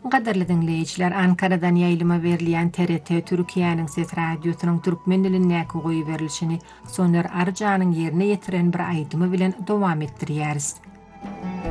Gaderli dinleyijiler, Ankara'dan ýaýlyma berilýän TRT Türkiýanyň Ses radiosynyň türkmen dilindäki goýu berilişini Soner Arjanyň ýerine ýetiren bir aýdymy bilen dowam etdirýäris.